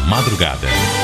madrugada.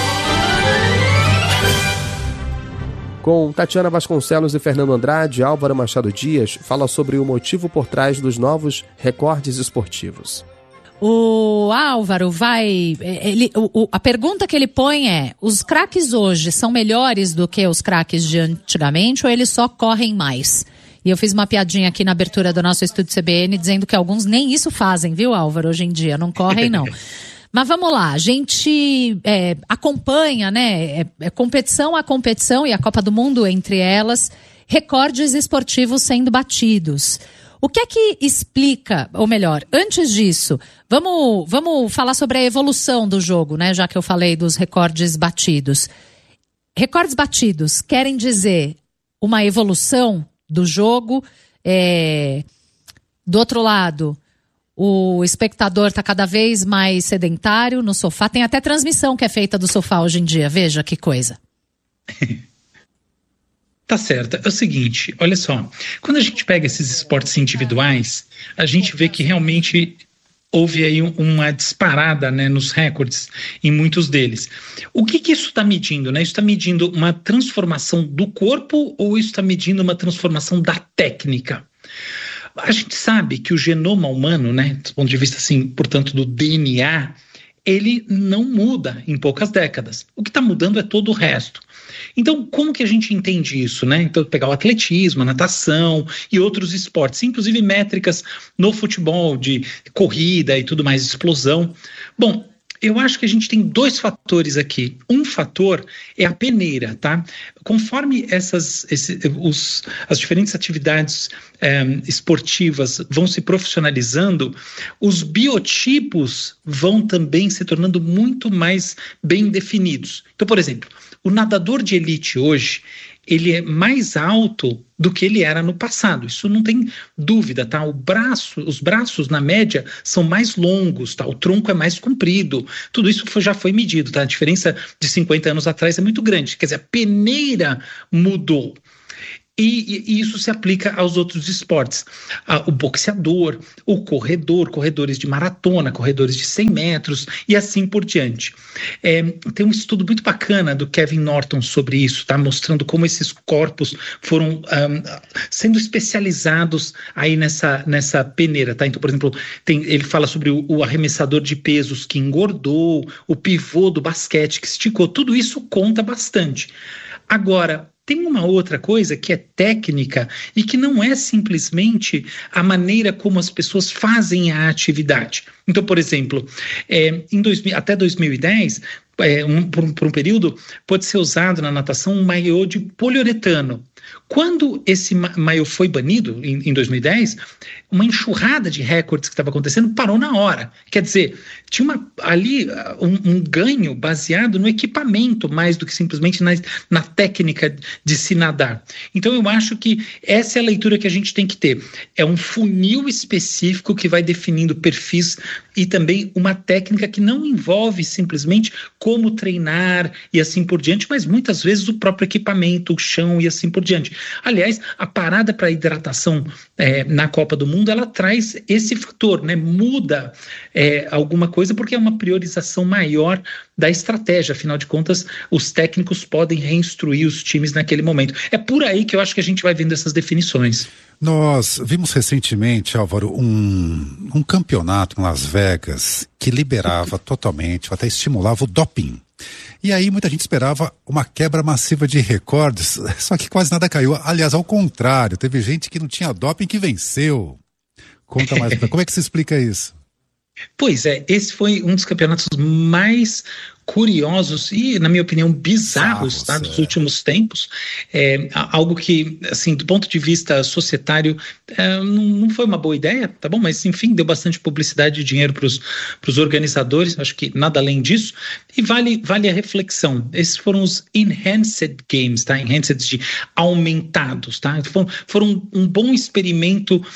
Com Tatiana Vasconcelos e Fernando Andrade, Álvaro Machado Dias fala sobre o motivo por trás dos novos recordes esportivos. O Álvaro a pergunta que ele põe é: os craques hoje são melhores do que os craques de antigamente ou eles só correm mais? E eu fiz uma piadinha aqui na abertura do nosso estúdio CBN dizendo que alguns nem isso fazem, viu, Álvaro, hoje em dia, não correm não. Mas vamos lá, a gente acompanha, né, competição a competição e a Copa do Mundo entre elas, recordes esportivos sendo batidos. O que é que explica, ou melhor, antes disso, vamos falar sobre a evolução do jogo, né, já que eu falei dos recordes batidos. Recordes batidos querem dizer uma evolução do jogo, do outro lado, o espectador está cada vez mais sedentário no sofá. Tem até transmissão que é feita do sofá hoje em dia. Veja que coisa. Tá certo. É o seguinte, olha só. Quando a gente pega esses esportes individuais, a gente vê que realmente houve aí uma disparada, né, nos recordes em muitos deles. O que isso está medindo, né? Isso está medindo uma transformação do corpo ou isso está medindo uma transformação da técnica? A gente sabe que o genoma humano, né, do ponto de vista, assim, portanto, do DNA, ele não muda em poucas décadas. O que está mudando é todo o resto. Então, como que a gente entende isso, né? Então, pegar o atletismo, a natação e outros esportes, inclusive métricas no futebol, de corrida e tudo mais, explosão. Bom, eu acho que a gente tem dois fatores aqui. Um fator é a peneira, tá? Conforme as diferentes atividades esportivas vão se profissionalizando, os biotipos vão também se tornando muito mais bem definidos. Então, por exemplo, o nadador de elite hoje, ele é mais alto do que ele era no passado. Isso não tem dúvida, tá? Os braços, na média, são mais longos, tá? O tronco é mais comprido. Tudo isso já foi medido, tá? A diferença de 50 anos atrás é muito grande. Quer dizer, a peneira mudou. E isso se aplica aos outros esportes. O boxeador, o corredor, corredores de maratona, corredores de 100 metros e assim por diante. Tem um estudo muito bacana do Kevin Norton sobre isso, tá? Mostrando como esses corpos foram sendo especializados aí nessa peneira, tá? Então, por exemplo, ele fala sobre o arremessador de pesos que engordou, o pivô do basquete que esticou, tudo isso conta bastante. Agora, tem uma outra coisa que é técnica e que não é simplesmente a maneira como as pessoas fazem a atividade. Então, por exemplo, até 2010, por um período, pode ser usado na natação um maiô de poliuretano. Quando esse maiô foi banido, em 2010, uma enxurrada de recordes que estava acontecendo parou na hora. Quer dizer, tinha ali um ganho baseado no equipamento, mais do que simplesmente na técnica de se nadar. Então, eu acho que essa é a leitura que a gente tem que ter. É um funil específico que vai definindo perfis e também uma técnica que não envolve simplesmente como treinar e assim por diante, mas muitas vezes o próprio equipamento, o chão e assim por diante. Aliás, a parada para hidratação na Copa do Mundo, ela traz esse fator, né? Muda alguma coisa porque é uma priorização maior da estratégia. Afinal de contas, os técnicos podem reinstruir os times naquele momento. É por aí que eu acho que a gente vai vendo essas definições. Nós vimos recentemente, Álvaro, um campeonato em Las Vegas que liberava totalmente, até estimulava o doping. E aí muita gente esperava uma quebra massiva de recordes, só que quase nada caiu. Aliás, ao contrário, teve gente que não tinha doping que venceu. Conta mais, como é que se explica isso? Pois é, esse foi um dos campeonatos mais curiosos e, na minha opinião, bizarros, tá, dos últimos tempos. Algo que, assim, do ponto de vista societário, não foi uma boa ideia, tá bom? Mas, enfim, deu bastante publicidade e dinheiro para os organizadores, acho que nada além disso. E vale a reflexão. Esses foram os Enhanced Games, tá? Enhanced de aumentados, tá? Foram um bom experimento,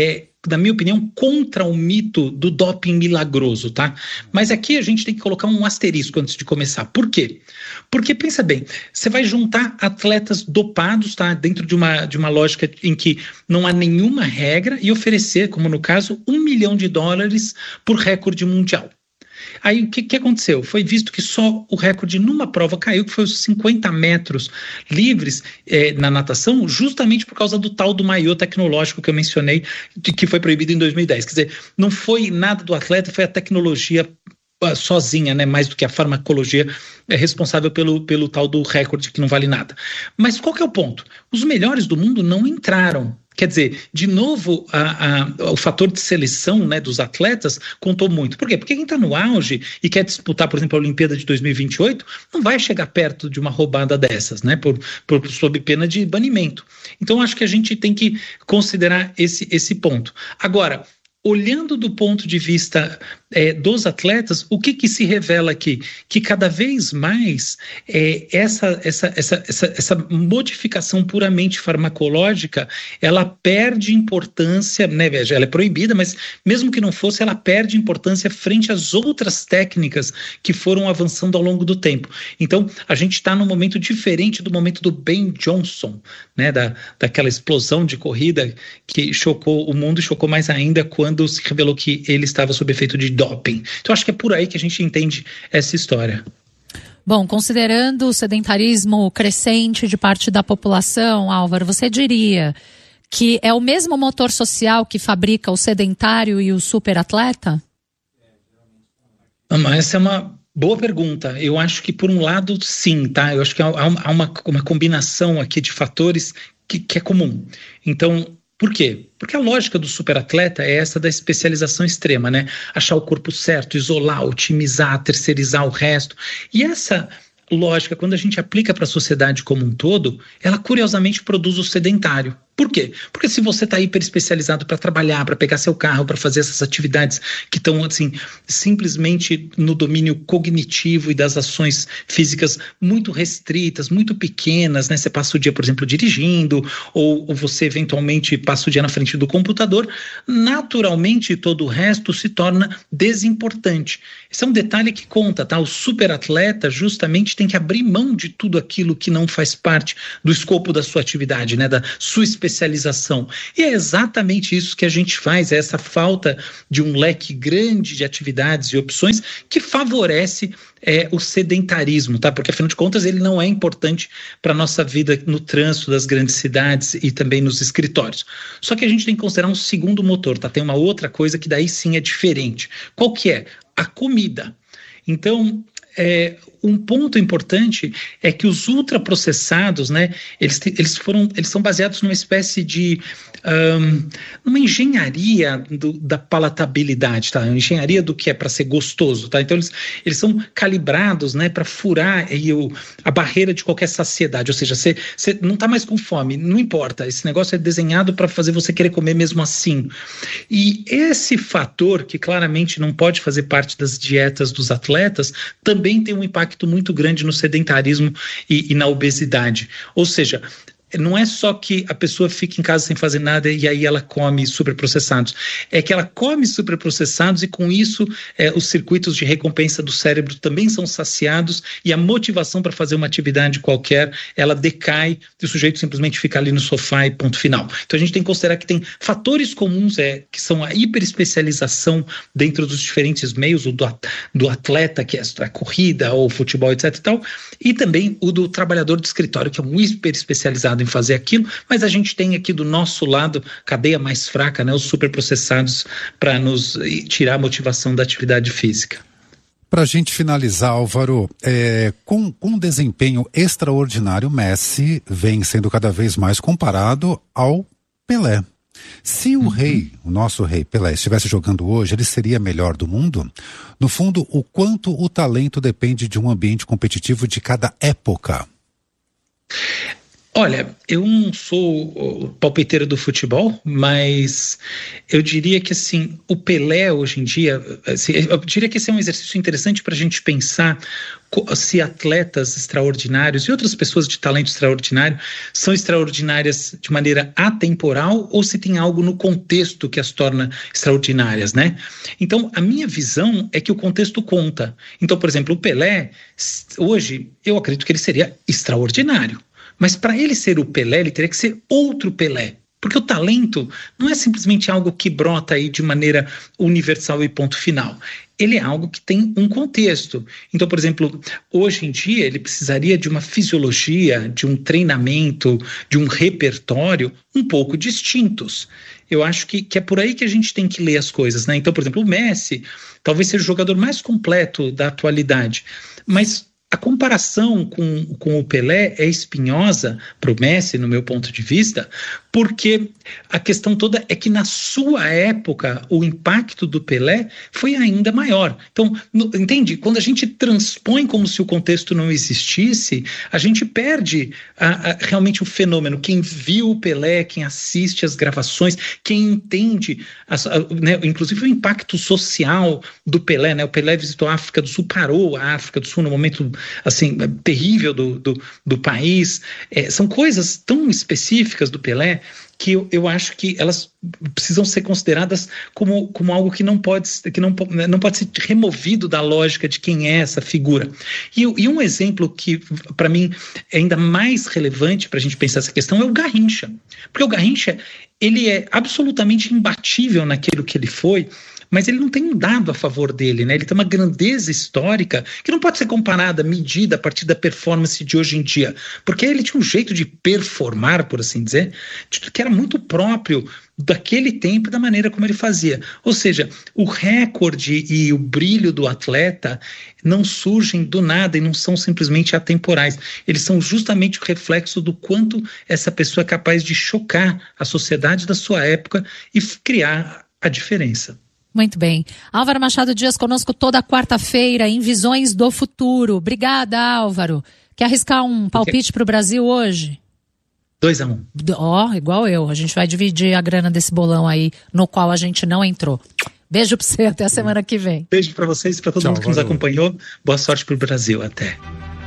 na minha opinião, contra o mito do doping milagroso, tá? Mas aqui a gente tem que colocar um asterisco antes de começar. Por quê? Porque, pensa bem, você vai juntar atletas dopados, tá? Dentro de uma lógica em que não há nenhuma regra e oferecer, como no caso, $1 milhão por recorde mundial. Aí o que aconteceu? Foi visto que só o recorde numa prova caiu, que foi os 50 metros livres na natação, justamente por causa do tal do maiô tecnológico que eu mencionei, que foi proibido em 2010. Quer dizer, não foi nada do atleta, foi a tecnologia sozinha, né, mais do que a farmacologia, é responsável pelo tal do recorde que não vale nada. Mas qual que é o ponto? Os melhores do mundo não entraram. Quer dizer, de novo, o fator de seleção, né, dos atletas contou muito. Por quê? Porque quem está no auge e quer disputar, por exemplo, a Olimpíada de 2028, não vai chegar perto de uma roubada dessas, né, sob pena de banimento. Então, acho que a gente tem que considerar esse ponto. Agora, olhando do ponto de vista dos atletas, o que se revela aqui? Que cada vez mais essa modificação puramente farmacológica, ela perde importância, né? Veja, ela é proibida, mas mesmo que não fosse, ela perde importância frente às outras técnicas que foram avançando ao longo do tempo. Então, a gente está num momento diferente do momento do Ben Johnson, né? Daquela explosão de corrida que chocou o mundo e chocou mais ainda quando se revelou que ele estava sob efeito de doping. Então, acho que é por aí que a gente entende essa história. Bom, considerando o sedentarismo crescente de parte da população, Álvaro, você diria que é o mesmo motor social que fabrica o sedentário e o superatleta? Essa é uma boa pergunta. Eu acho que, por um lado, sim, tá? Eu acho que há uma combinação aqui de fatores que é comum. Então, por quê? Porque a lógica do superatleta é essa da especialização extrema, né? Achar o corpo certo, isolar, otimizar, terceirizar o resto. E essa lógica, quando a gente aplica para a sociedade como um todo, ela curiosamente produz o sedentário. Por quê? Porque se você está hiper especializado para trabalhar, para pegar seu carro, para fazer essas atividades que estão assim, simplesmente no domínio cognitivo e das ações físicas muito restritas, muito pequenas, né? Você passa o dia, por exemplo, dirigindo, ou você eventualmente passa o dia na frente do computador, naturalmente todo o resto se torna desimportante. Esse é um detalhe que conta, tá? O superatleta justamente tem que abrir mão de tudo aquilo que não faz parte do escopo da sua atividade, né? Da sua especialização. E é exatamente isso que a gente faz, é essa falta de um leque grande de atividades e opções que favorece o sedentarismo, tá? Porque afinal de contas ele não é importante para a nossa vida no trânsito das grandes cidades e também nos escritórios. Só que a gente tem que considerar um segundo motor, tá? Tem uma outra coisa que daí sim é diferente. Qual que é? A comida. Então, um ponto importante é que os ultraprocessados, né, eles são baseados numa espécie de numa engenharia da palatabilidade, tá? Uma engenharia do que é para ser gostoso, tá? Então eles são calibrados, né, para furar aí a barreira de qualquer saciedade, ou seja, você não está mais com fome, não importa, esse negócio é desenhado para fazer você querer comer mesmo assim. E esse fator, que claramente não pode fazer parte das dietas dos atletas, também tem um impacto muito grande no sedentarismo e na obesidade. Ou seja, não é só que a pessoa fica em casa sem fazer nada e aí ela come superprocessados. É que ela come superprocessados e com isso os circuitos de recompensa do cérebro também são saciados e a motivação para fazer uma atividade qualquer, ela decai e o sujeito simplesmente fica ali no sofá e ponto final. Então a gente tem que considerar que tem fatores comuns que são a hiperespecialização dentro dos diferentes meios, o do atleta, que é a corrida ou futebol, etc. e tal, e também o do trabalhador de escritório, que é um hiperespecializado em fazer aquilo, mas a gente tem aqui do nosso lado cadeia mais fraca, né, os superprocessados, para nos tirar a motivação da atividade física. Para a gente finalizar, Álvaro, com um desempenho extraordinário, Messi vem sendo cada vez mais comparado ao Pelé. Se o o nosso rei Pelé, estivesse jogando hoje, ele seria melhor do mundo? No fundo, o quanto o talento depende de um ambiente competitivo de cada época? Olha, eu não sou palpiteiro do futebol, mas eu diria que assim, o Pelé hoje em dia, eu diria que esse é um exercício interessante para a gente pensar se atletas extraordinários e outras pessoas de talento extraordinário são extraordinárias de maneira atemporal ou se tem algo no contexto que as torna extraordinárias, né? Então, a minha visão é que o contexto conta. Então, por exemplo, o Pelé, hoje, eu acredito que ele seria extraordinário. Mas para ele ser o Pelé, ele teria que ser outro Pelé. Porque o talento não é simplesmente algo que brota aí de maneira universal e ponto final. Ele é algo que tem um contexto. Então, por exemplo, hoje em dia ele precisaria de uma fisiologia, de um treinamento, de um repertório um pouco distintos. Eu acho que é por aí que a gente tem que ler as coisas, né? Então, por exemplo, o Messi talvez seja o jogador mais completo da atualidade, mas a comparação com o Pelé é espinhosa para o Messi, no meu ponto de vista, porque a questão toda é que na sua época o impacto do Pelé foi ainda maior. Então, entende? Quando a gente transpõe como se o contexto não existisse, a gente perde realmente o fenômeno. Quem viu o Pelé, quem assiste as gravações, quem entende, né, inclusive o impacto social do Pelé, né? O Pelé visitou a África do Sul, parou a África do Sul no momento assim, terrível do país. São coisas tão específicas do Pelé que eu acho que elas precisam ser consideradas como algo que não pode ser removido da lógica de quem é essa figura. E um exemplo que, para mim, é ainda mais relevante para a gente pensar essa questão é o Garrincha. Porque o Garrincha, ele é absolutamente imbatível naquilo que ele foi, mas ele não tem um dado a favor dele, né? Ele tem uma grandeza histórica que não pode ser comparada, medida a partir da performance de hoje em dia, porque ele tinha um jeito de performar, por assim dizer, que era muito próprio daquele tempo e da maneira como ele fazia. Ou seja, o recorde e o brilho do atleta não surgem do nada e não são simplesmente atemporais. Eles são justamente o reflexo do quanto essa pessoa é capaz de chocar a sociedade da sua época e criar a diferença. Muito bem. Álvaro Machado Dias conosco toda quarta-feira em Visões do Futuro. Obrigada, Álvaro. Quer arriscar um palpite para o Brasil hoje? 2-1. Igual eu. A gente vai dividir a grana desse bolão aí, no qual a gente não entrou. Beijo para você, até a semana que vem. Beijo para vocês e para todo mundo que nos acompanhou. Boa sorte para o Brasil. Até.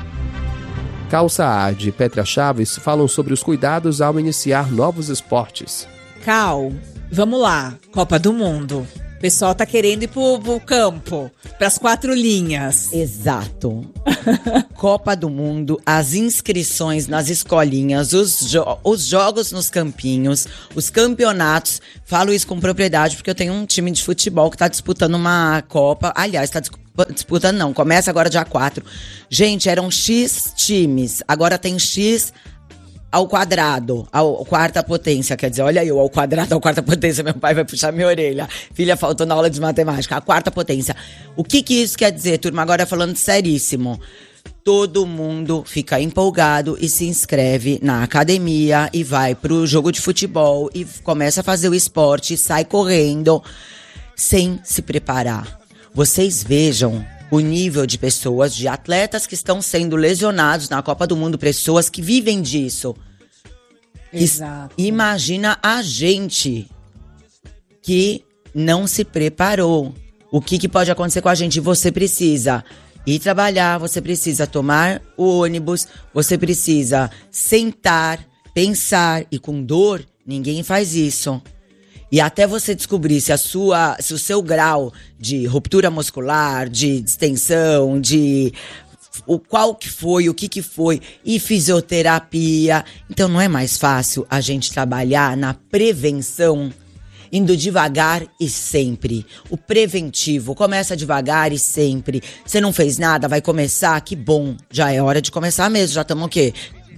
Cal Saad e Petra Chaves falam sobre os cuidados ao iniciar novos esportes. Cal, vamos lá. Copa do Mundo. O pessoal tá querendo ir pro campo, pras 4 linhas. Exato. Copa do Mundo, as inscrições nas escolinhas, os jogos nos campinhos, os campeonatos. Falo isso com propriedade porque eu tenho um time de futebol que tá disputando uma Copa. Aliás, tá disputando não, começa agora dia 4. Gente, eram X times, agora tem X ao quadrado, ao quarta potência, quer dizer, olha eu, ao quadrado, ao quarta potência, meu pai vai puxar minha orelha. Filha, faltou na aula de matemática, a quarta potência. O que isso quer dizer, turma? Agora falando seríssimo. Todo mundo fica empolgado e se inscreve na academia e vai pro jogo de futebol e começa a fazer o esporte, sai correndo, sem se preparar. Vocês vejam o nível de pessoas, de atletas que estão sendo lesionados na Copa do Mundo, pessoas que vivem disso. Exato. Imagina a gente que não se preparou. O que pode acontecer com a gente? Você precisa ir trabalhar, você precisa tomar o ônibus, você precisa sentar, pensar, e com dor, ninguém faz isso. E até você descobrir se o seu grau de ruptura muscular, de distensão, qual que foi, o que foi, e fisioterapia. Então não é mais fácil a gente trabalhar na prevenção, indo devagar e sempre. O preventivo começa devagar e sempre. Você não fez nada, vai começar, que bom. Já é hora de começar mesmo, já estamos o quê?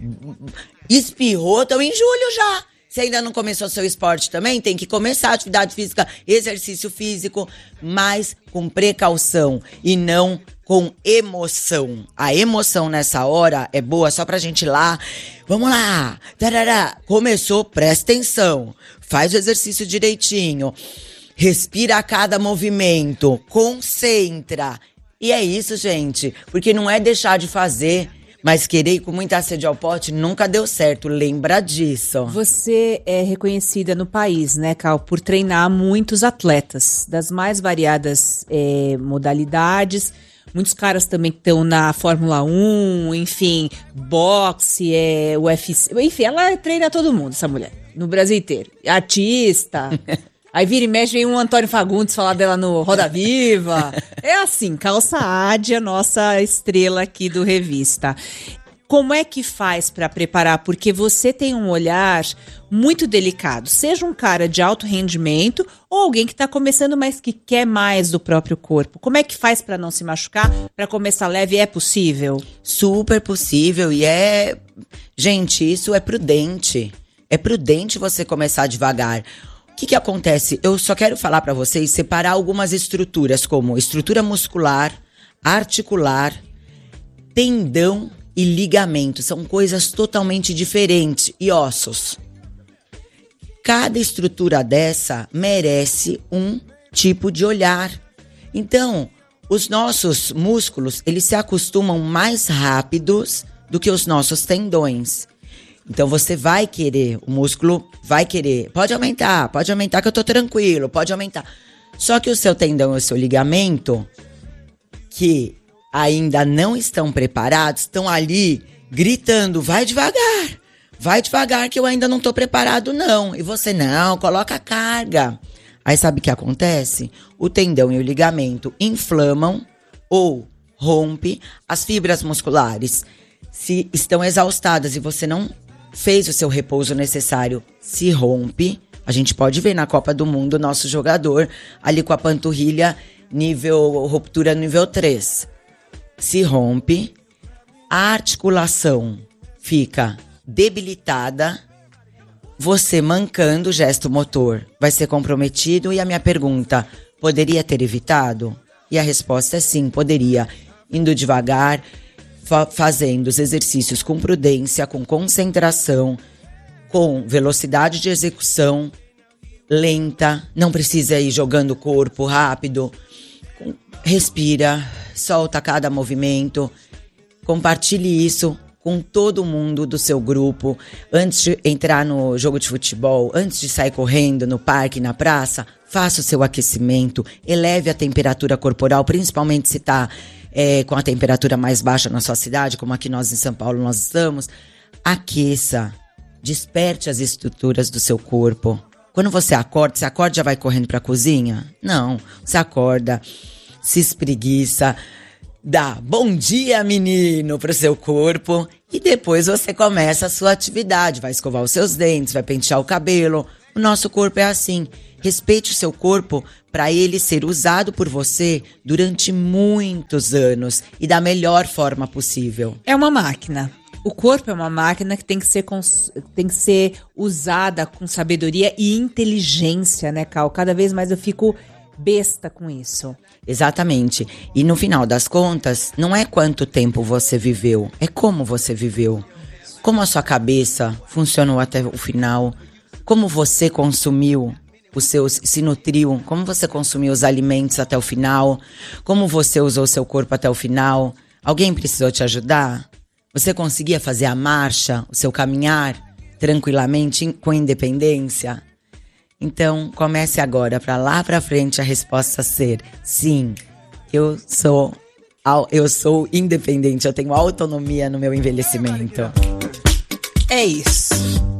Espirrou, estamos em julho já. Se ainda não começou seu esporte também, tem que começar a atividade física, exercício físico, mas com precaução e não com emoção. A emoção nessa hora é boa só pra gente ir lá. Vamos lá! Tarará. Começou, presta atenção. Faz o exercício direitinho. Respira a cada movimento. Concentra. E é isso, gente. Porque não é deixar de fazer, mas querer ir com muita sede ao pote nunca deu certo, lembra disso. Você é reconhecida no país, né, Cal, por treinar muitos atletas das mais variadas modalidades. Muitos caras também estão na Fórmula 1, enfim, boxe, UFC. Enfim, ela treina todo mundo, essa mulher, no Brasil inteiro. Artista. Aí vira e mexe, vem um Antônio Fagundes falar dela no Roda Viva. É assim, Cal Saad, a nossa estrela aqui do Revista. como é que faz para preparar? Porque você tem um olhar muito delicado. Seja um cara de alto rendimento ou alguém que está começando, mas que quer mais do próprio corpo. Como é que faz para não se machucar? Para começar leve, é possível? Super possível e Gente, isso é prudente. É prudente você começar devagar. O que acontece? Eu só quero falar para vocês, separar algumas estruturas, como estrutura muscular, articular, tendão e ligamento. São coisas totalmente diferentes. E ossos. Cada estrutura dessa merece um tipo de olhar. Então, os nossos músculos, eles se acostumam mais rápidos do que os nossos tendões. Então você vai querer, o músculo vai querer, pode aumentar que eu tô tranquilo, pode aumentar. Só que o seu tendão e o seu ligamento, que ainda não estão preparados, estão ali gritando, vai devagar que eu ainda não tô preparado não. E você, não, coloca a carga. Aí sabe o que acontece? O tendão e o ligamento inflamam ou rompe, as fibras musculares se estão exaustadas e você não fez o seu repouso necessário, se rompe. A gente pode ver na Copa do Mundo o nosso jogador ali com a panturrilha ruptura nível 3. Se rompe, a articulação fica debilitada, você mancando o gesto motor vai ser comprometido. E a minha pergunta, poderia ter evitado? E a resposta é sim, poderia. Indo devagar, fazendo os exercícios com prudência, com concentração, com velocidade de execução lenta, não precisa ir jogando o corpo rápido. Respira, solta cada movimento, compartilhe isso com todo mundo do seu grupo. Antes de entrar no jogo de futebol, antes de sair correndo no parque, na praça, faça o seu aquecimento, eleve a temperatura corporal, principalmente se está com a temperatura mais baixa na sua cidade, como aqui nós em São Paulo nós estamos. Aqueça, desperte as estruturas do seu corpo. Quando você acorda e já vai correndo para a cozinha? Não, você acorda, se espreguiça, dá bom dia, menino, pro seu corpo e depois você começa a sua atividade. Vai escovar os seus dentes, vai pentear o cabelo. O nosso corpo é assim. Respeite o seu corpo para ele ser usado por você durante muitos anos e da melhor forma possível. É uma máquina. O corpo é uma máquina que tem que ser usada com sabedoria e inteligência, né, Cal? Cada vez mais eu fico besta com isso. Exatamente. E no final das contas, não é quanto tempo você viveu, é como você viveu. Como a sua cabeça funcionou até o final, como você consumiu se nutriu, como você consumiu os alimentos até o final, como você usou o seu corpo até o final. Alguém precisou te ajudar? Você conseguia fazer a marcha, o seu caminhar tranquilamente, com independência? Então, comece agora, para lá para frente a resposta ser sim, eu sou independente, eu tenho autonomia no meu envelhecimento. É isso.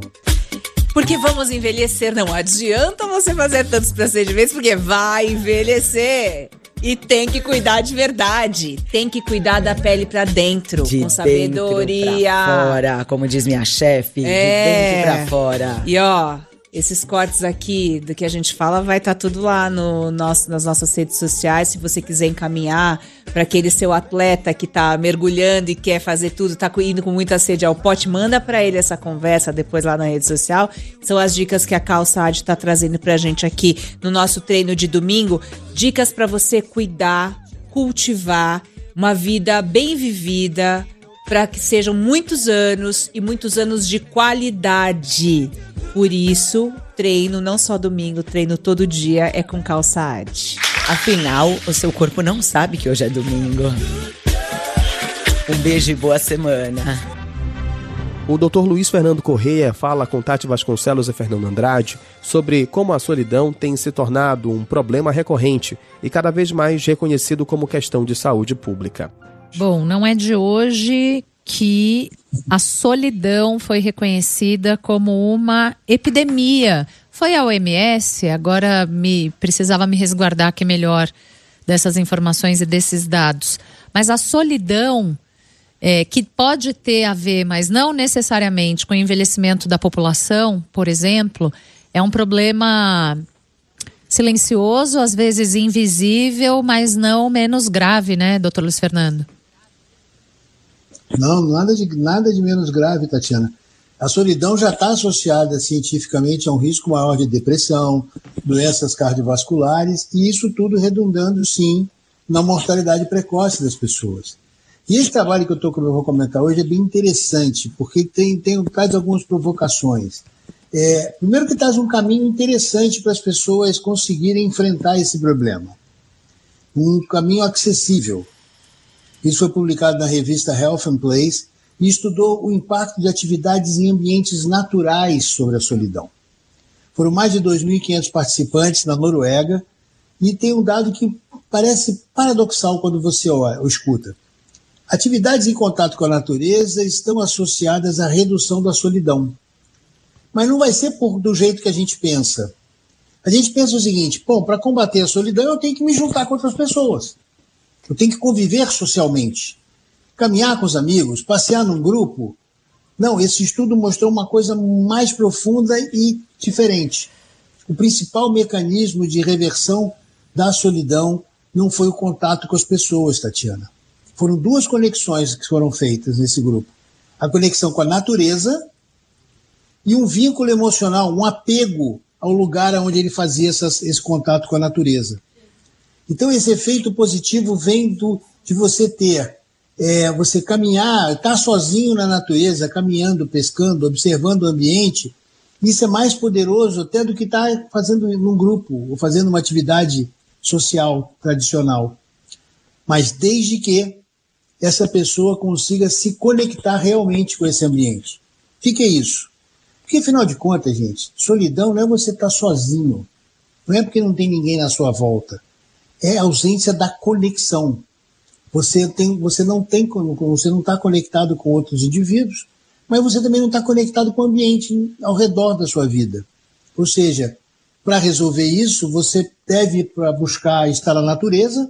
Porque vamos envelhecer, não adianta você fazer tantos procedimentos, porque vai envelhecer. E tem que cuidar de verdade. Tem que cuidar da pele pra dentro, com sabedoria. Dentro pra fora, como diz minha chefe, de dentro pra fora. E ó, esses cortes aqui do que a gente fala vai estar tudo lá nas nossas redes sociais. Se você quiser encaminhar para aquele seu atleta que tá mergulhando e quer fazer tudo, tá indo com muita sede ao pote, manda para ele essa conversa depois lá na rede social. São as dicas que a Cal Saad tá trazendo pra gente aqui no nosso treino de domingo. Dicas para você cuidar, cultivar uma vida bem vivida, para que sejam muitos anos e muitos anos de qualidade. Por isso, treino não só domingo, treino todo dia é com Cal Saad. Afinal, o seu corpo não sabe que hoje é domingo. Um beijo e boa semana. O Dr. Luiz Fernando Correia fala com Tati Vasconcelos e Fernando Andrade sobre como a solidão tem se tornado um problema recorrente e cada vez mais reconhecido como questão de saúde pública. Bom, não é de hoje que a solidão foi reconhecida como uma epidemia. Foi a OMS, agora precisava me resguardar aqui melhor dessas informações e desses dados. Mas a solidão que pode ter a ver, mas não necessariamente com o envelhecimento da população, por exemplo, é um problema silencioso, às vezes invisível, mas não menos grave, né, doutor Luiz Fernando? Não, nada de menos grave, Tatiana. A solidão já está associada cientificamente a um risco maior de depressão, doenças cardiovasculares, e isso tudo redundando, sim, na mortalidade precoce das pessoas. E esse trabalho que eu vou comentar hoje é bem interessante, porque traz algumas provocações. Primeiro que traz um caminho interessante para as pessoas conseguirem enfrentar esse problema. Um caminho acessível. Isso foi publicado na revista Health and Place e estudou o impacto de atividades em ambientes naturais sobre a solidão. Foram mais de 2.500 participantes na Noruega e tem um dado que parece paradoxal quando você escuta. Atividades em contato com a natureza estão associadas à redução da solidão. Mas não vai ser do jeito que a gente pensa. A gente pensa o seguinte, para combater a solidão eu tenho que me juntar com outras pessoas. Eu tenho que conviver socialmente. Caminhar com os amigos, passear num grupo. Não, esse estudo mostrou uma coisa mais profunda e diferente. O principal mecanismo de reversão da solidão não foi o contato com as pessoas, Tatiana. Foram 2 conexões que foram feitas nesse grupo. A conexão com a natureza e um vínculo emocional, um apego ao lugar onde ele fazia esse contato com a natureza. Então esse efeito positivo vem de você você caminhar, estar sozinho na natureza, caminhando, pescando, observando o ambiente. Isso é mais poderoso até do que estar fazendo num grupo ou fazendo uma atividade social tradicional. Mas desde que essa pessoa consiga se conectar realmente com esse ambiente. O que é isso? Porque, afinal de contas, gente, solidão não é você estar sozinho. Não é porque não tem ninguém na sua volta. É a ausência da conexão. Você não está conectado com outros indivíduos, mas você também não está conectado com o ambiente ao redor da sua vida. Ou seja, para resolver isso, você deve buscar estar na natureza,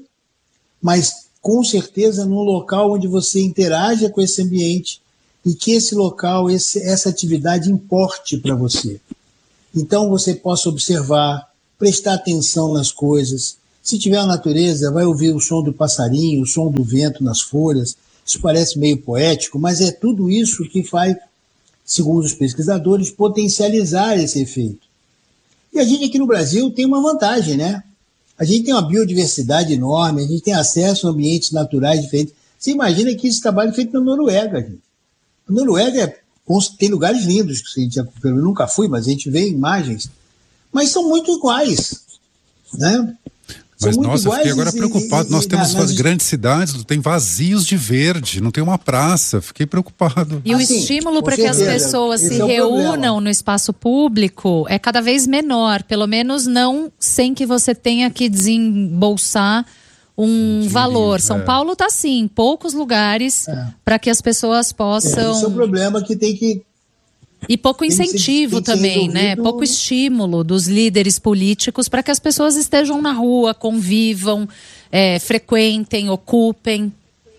mas com certeza num local onde você interaja com esse ambiente e que esse local, essa atividade importe para você. Então você possa observar, prestar atenção nas coisas. Se tiver a natureza, vai ouvir o som do passarinho, o som do vento nas folhas. Isso parece meio poético, mas é tudo isso que faz, segundo os pesquisadores, potencializar esse efeito. E a gente aqui no Brasil tem uma vantagem, né? A gente tem uma biodiversidade enorme, a gente tem acesso a ambientes naturais diferentes. Você imagina que esse trabalho é feito na Noruega, gente. A Noruega tem lugares lindos, que eu nunca fui, mas a gente vê imagens. Mas são muito iguais, né? Mas, nossa, eu fiquei agora preocupado. Nós temos as grandes cidades, tem vazios de verde, não tem uma praça. Fiquei preocupado. E o estímulo para que as pessoas se reúnam no espaço público é cada vez menor. Pelo menos não sem que você tenha que desembolsar um valor. São Paulo está assim, poucos lugares para que as pessoas possam... Esse é o problema que tem que... E pouco incentivo também, né? Pouco estímulo dos líderes políticos para que as pessoas estejam na rua, convivam, frequentem, ocupem.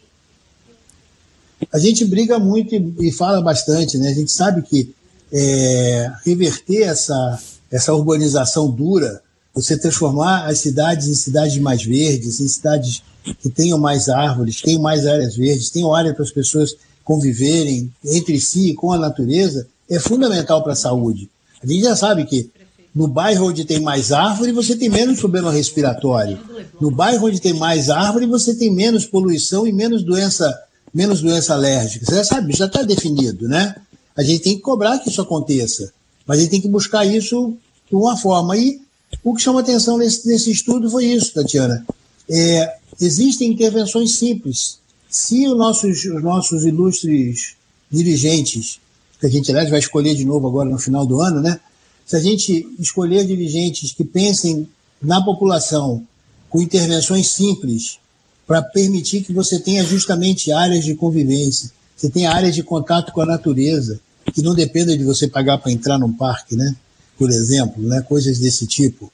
A gente briga muito e fala bastante, né? A gente sabe que reverter essa urbanização dura, você transformar as cidades em cidades mais verdes, em cidades que tenham mais árvores, tenham mais áreas verdes, tenham área para as pessoas conviverem entre si e com a natureza, é fundamental para a saúde. A gente já sabe que no bairro onde tem mais árvore, você tem menos problema respiratório. No bairro onde tem mais árvore, você tem menos poluição e menos doença alérgica. Você já sabe, já está definido, né? A gente tem que cobrar que isso aconteça, mas a gente tem que buscar isso de uma forma. E o que chama atenção nesse estudo foi isso, Tatiana. Existem intervenções simples. Se os nossos ilustres dirigentes, que a gente, aliás, vai escolher de novo agora no final do ano, né? Se a gente escolher dirigentes que pensem na população com intervenções simples para permitir que você tenha justamente áreas de convivência, você tenha áreas de contato com a natureza, que não dependa de você pagar para entrar num parque, né? Por exemplo, né? Coisas desse tipo.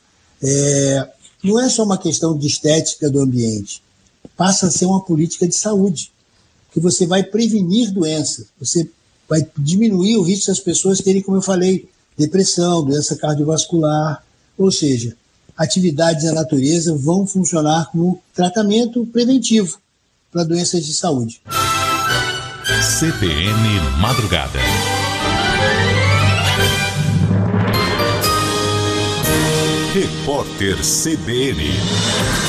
Não é só uma questão de estética do ambiente, passa a ser uma política de saúde. que você vai prevenir doenças, você vai diminuir o risco das pessoas terem, como eu falei, depressão, doença cardiovascular, ou seja, atividades da natureza vão funcionar como tratamento preventivo para doenças de saúde. CBN Madrugada. Repórter CBN.